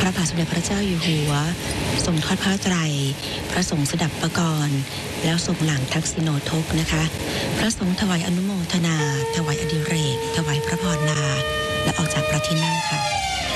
ระบาทสมเด็จพระเจ้าอยู่หัวทรงทอดผ้าไตรพระสงฆ์สดับปกรณ์แล้วทรงหลังทักษิโนทกนะคะพระสงฆ์ถวายอนุโมทนาถวายอ